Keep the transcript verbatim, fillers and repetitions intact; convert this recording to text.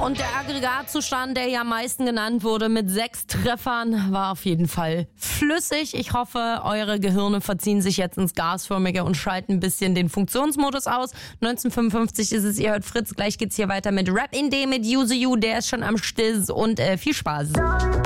Und der Aggregatzustand, der ja am meisten genannt wurde, mit sechs Treffern, war auf jeden Fall flüssig. Ich hoffe, eure Gehirne verziehen sich jetzt ins Gasförmige und schalten ein bisschen den Funktionsmodus aus. neunzehnhundertfünfundfünfzig ist es, ihr hört Fritz. Gleich geht's hier weiter mit Rap in D mit Use You. Der ist schon am Stiss und äh, viel Spaß.